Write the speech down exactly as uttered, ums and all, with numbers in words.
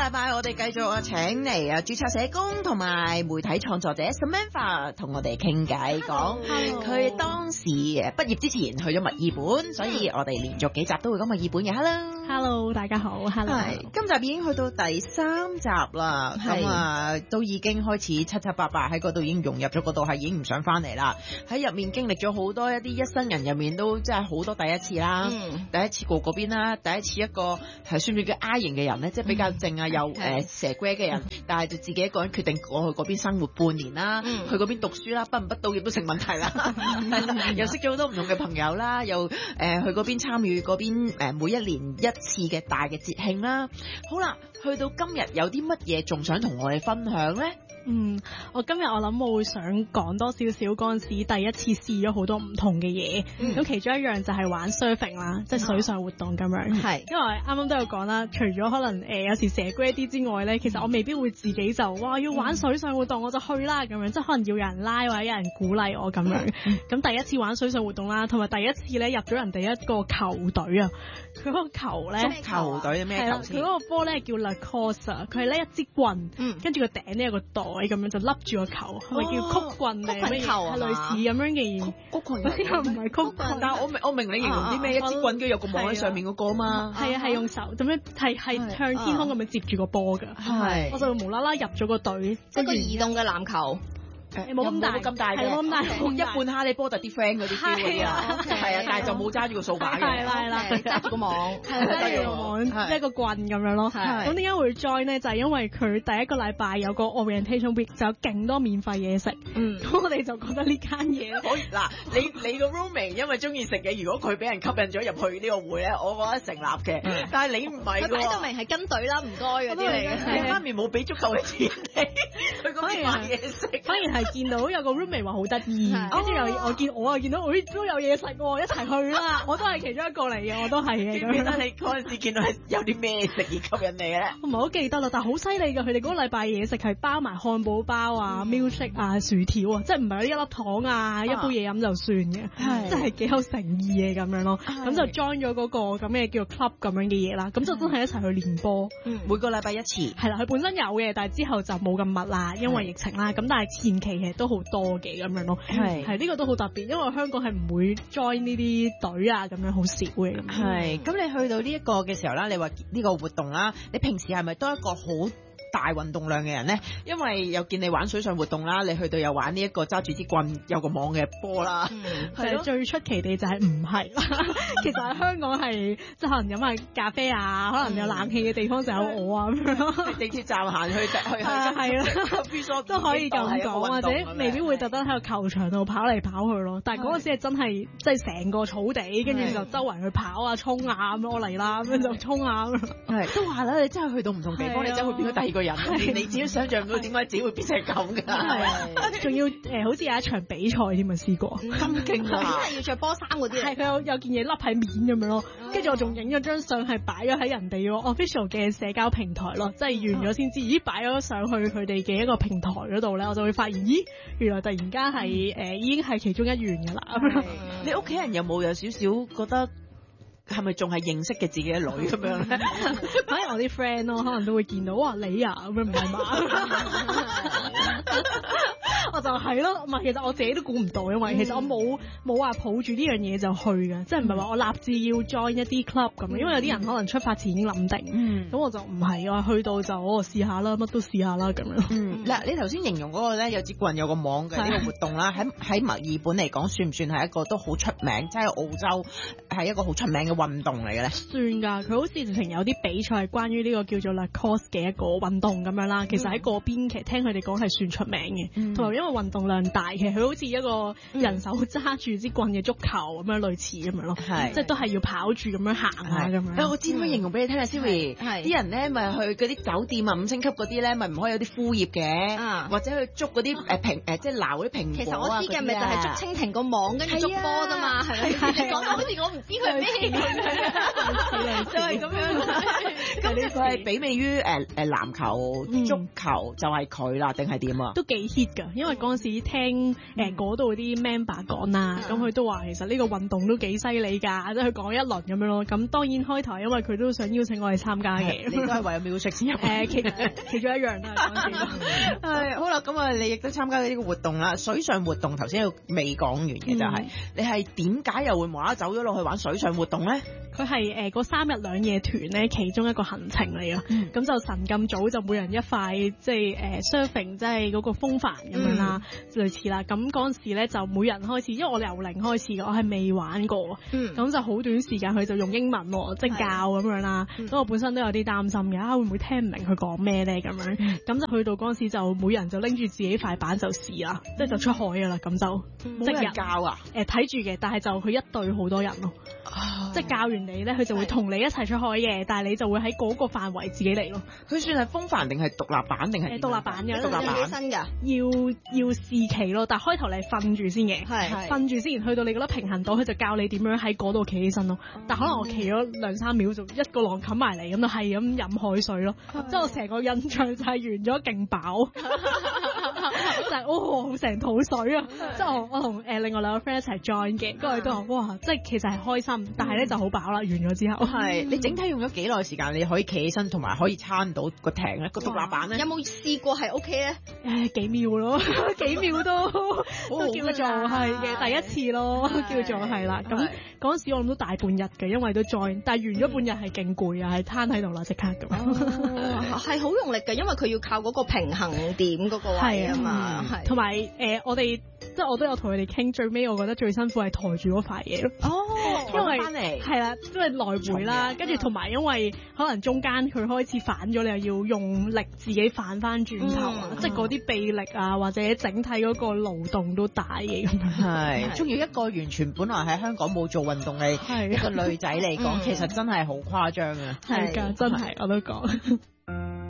禮拜我哋繼續啊請嚟啊註冊社工同埋媒體創作者 Samantha 同我哋傾偈，講佢當時誒畢業之前去咗墨爾本，所以我哋連續幾集都會講墨爾本嘅。Hello，Hello， 大家好 ，Hello。 係今集已經去到第三集啦，咁啊都已經開始七七八八喺嗰度已經融入咗嗰度，係已經唔想翻嚟啦。喺入面經歷咗好多一啲一生人入面都真係好多第一次啦，嗯、第一次過嗰邊啦，第一次一個係算唔算叫 I 型嘅人咧，即係比較靜啊，又誒蛇龜嘅人，但係就自己一個人決定過去嗰邊生活半年啦，嗯、去嗰邊讀書啦，畢唔畢到業都成問題啦，又識咗好多唔同嘅朋友啦，又誒、呃、去嗰邊參與嗰邊誒每一年一次嘅大嘅節慶啦。好啦，去到今日有啲乜嘢仲想同我哋分享咧？ 嗯，我今日我諗我會想講多少少嗰陣時第一次試咗好多唔同嘅嘢，咁、嗯、其中一樣就係玩 surfing 啦，即係水上活動咁樣。係、嗯，因為啱啱都有講啦，除咗可能誒、呃、有時蛇龜啲之外咧，其實我未必會自己就哇要玩水上活動我就去啦咁樣，即係可能要有人拉或者有人鼓勵我咁樣。咁、嗯、第一次玩水上活動啦，同埋第一次咧入咗人哋一個球隊啊，佢嗰個球咧， 足球隊咩球先？ 佢嗰個波咧叫 Lacrosse， 佢係咧一支棍，嗯、跟住個頂咧有個袋。咁樣就笠住個球，係咪、哦、叫曲棍嚟？曲棍球係類似咁樣嘅嘢。曲棍又唔係曲棍，但係我明我明你形容啲咩？啊、一支棍跟住有個網喺上面嗰個嘛。係啊，係用手咁樣係係向天空咁樣接住個波㗎。係，我就無啦啦入咗個隊， 即係個移動嘅籃球。 冇咁大， 咁大嘅， 冇咁大， 一半哈利波特啲 friend 嗰啲 feel 嗰啲啊，係啊，但係就冇揸住個掃把嘅， 係啦係啦， 揸住個網， 揸住個網，一個棍咁樣咯。咁點解會 join 咧？就係因為佢第一個禮拜有個 orientation week，就有勁多免費嘢食。嗯，咁我哋就覺得呢間嘢， 可以嗱，你你個 roommate 因為中意食嘅，如果佢俾人吸引咗入去呢個會咧，我覺得成立嘅。但係你唔係喎， 佢擺到明係跟隊啦，唔該嗰啲嚟嘅。 你媽咪冇俾足夠嘅錢你，佢嗰邊買嘢食， 反而係見到有個 roommate 話好得意，跟住又我見我又見到，誒都有嘢食喎，一齊去啦！我都係其中一個嚟嘅，我都係嘅。 記得你嗰陣時見到係有啲咩食而吸引你咧？ 我唔係好記得啦，但係好犀利㗎！佢哋嗰個禮拜嘢食係包埋漢堡包啊、milkshake 啊、薯條啊，即係唔係一粒糖啊、一杯嘢飲就算嘅，即係幾有誠意嘅咁樣咯。咁就 join 咗嗰個咁嘅叫做 club 咁樣嘅嘢啦。咁就真係一齊去練波， 每個禮拜一次。係啦，佢本身有嘅，但係之後就冇咁密啦，因為疫情啦。咁但係前期其實都好多嘅咁樣咯，係係呢個都好特別，因為香港係唔會 join 呢啲隊啊，咁樣好少嘅。 係咁，你去到呢一個嘅時候啦，你話呢個活動啦，你平時係咪都一個好大運動量嘅人咧？因為又見你玩水上活動啦，你去到又玩呢一個揸住支棍有個網嘅波啦， 係、嗯、最出奇地就係唔係啦。其實喺香港係即係可能飲下咖啡啊，可能有冷氣嘅地方就有我啊咁樣咯。地鐵站行去去去係啦，都可以咁講，或者未必會特登喺個球場度跑嚟跑去咯。但係嗰陣時係真係即係成個草地，跟住就周圍去跑啊、衝啊咁，我嚟啦咁樣就衝啊咁。 係都話啦，你真係去到唔同地方，你真係會變咗第二個人。連你自己想象唔到點解自己會變成咁㗎？ 仲要誒、呃，好似有一場比賽添啊，試過咁勁啊！ 要着波衫嗰啲， 係佢有有件嘢笠喺面咁樣咯。跟住我仲影咗張相，係擺咗喺人哋個 official 嘅社交平台咯，即係完咗先知，咦擺咗上去佢哋嘅一個平台嗰度咧，我就會發現，咦原來突然間係誒、呃、已經係其中一員㗎啦。 你屋企人有冇有少少覺得？係咪仲係認識嘅自己嘅女咁樣咧？ 反而我啲 friend 咯，可能都會見到哇你啊咁樣唔係嘛？我就係咯，唔係其實我自己都估唔到，因為其實我冇冇話抱住呢樣嘢就去嘅，即係唔係話我立志要 join 一啲 club 咁，因為有啲人可能出發前已經諗定，咁、嗯、我就唔係啊，去到就我試下啦，乜都試下啦咁樣。嗯，嗱你頭先形容嗰個咧有支棍有個網嘅呢個活動啦，喺喺墨爾本嚟講算唔算係一個都好出名，即係澳洲係一個好出名嘅運動嚟嘅咧？ 算㗎，佢好似直情有啲比賽係關於呢個叫做 Lacrosse 嘅一個運動咁樣啦。其實喺嗰邊其實聽佢哋講係算出名嘅，同埋、嗯、因為運動量大，其實佢好似一個人手揸住支棍嘅足球咁樣類似咁樣咯，係即係都係要跑住咁樣行下咁樣。 我知點樣形容俾你聽啊 Siri，啲人咧咪去嗰啲酒店啊五星級嗰啲咧，咪唔可以有啲枯葉嘅，啊、或者去捉嗰啲誒蘋誒即係撈嗰啲蘋果啊。 其實我知嘅咪就係捉蜻蜓個網跟住捉波啫嘛，係咪？你講到好似我唔知佢係咩嚟嘅，就係咁樣。咁佢係媲美於誒誒籃球、足球就係佢啦，定係點啊？ 都幾 hit 㗎，因為嗰陣時聽誒嗰度啲 member 講啦，咁佢都話其實呢個運動都幾犀利㗎，即係佢講一輪咁樣咯。咁當然開頭因為佢都想邀請我哋參加嘅， 你都係為咗 music 先入誒其其中一樣啦。 係好啦，咁啊你亦都參加呢個活動啦，水上活動頭先未講完嘅就係、是嗯、你係點解又會無啦啦走咗落去玩水上活動咧？ 佢係誒嗰三日兩夜團咧其中一個行程嚟㗎，咁、嗯、就晨咁早就每人一塊，即係誒 surfing 即係嗰個風帆咁樣啦，嗯、類似啦。咁嗰陣時咧就每人開始，因為我由零開始嘅，我係未玩過，咁、嗯、就好短時間佢就用英文即係、就是、教咁樣啦。咁、嗯、我本身都有啲擔心嘅，啊會唔會聽唔明佢講咩咧咁樣？咁、嗯、就去到嗰陣時就每人就拎住自己塊板就試啦，即、嗯、係就出海㗎啦，咁就即係教啊？ 誒睇住嘅，但係就佢一隊好多人咯，哦、即係教完你咧，佢就會同你一齊出海嘅，但係你就會喺嗰個範圍自己嚟咯。 佢算係風帆定係獨立板定係？誒獨立板嘅， 獨立板起身㗎， 要要試企咯。但係開頭你係瞓住先嘅，瞓住先，去到你覺得平衡到，佢就教你點樣喺嗰度企起身咯。但係可能我企咗兩三秒就一個浪冚埋嚟，咁就係咁飲海水咯。即係我成個印象就係完咗勁飽，就係哦成肚水啊！即係我我同誒另外兩個 friend 一齊 join 嘅，跟住都話哇，即係其實係開心，但係咧就好飽啦。完咗之後， 係你整體用咗幾耐時間？你可以企起身，同埋可以撐到個艇咧，個獨立板咧。 有冇試過係 OK 咧？ 誒幾秒咯，幾秒都都叫做係嘅第一次咯，叫做係啦。咁嗰陣時我諗都大半日嘅，因為都 join，但係完咗半日係勁攰啊，係攤喺度啦，即刻咁。 係好用力嘅，因為佢要靠嗰個平衡點嗰個位啊嘛。係。同埋誒，我哋即係我都有同佢哋傾，最尾我覺得最辛苦係抬住嗰塊嘢咯。 哦， 因為係啦，因為來回啦，跟住同埋因為可能中間佢開始反咗，你又要用力自己反翻轉頭啊，嗯、即係嗰啲臂力啊，或者整體嗰個勞動都大嘅咁樣。 係，仲要一個完全本來喺香港冇做運動嘅一個女仔嚟講，其實真係好誇張啊！ 係㗎，真係我都講。